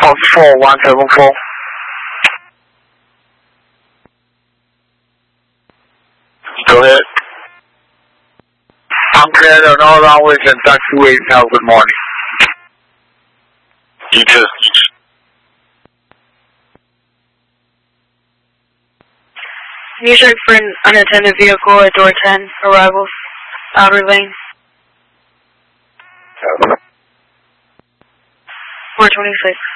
4174. Go ahead. I'm clear on all runways and taxiways. Have a good morning. You too. Can you check for an unattended vehicle at door 10, arrivals, outer lane? 426.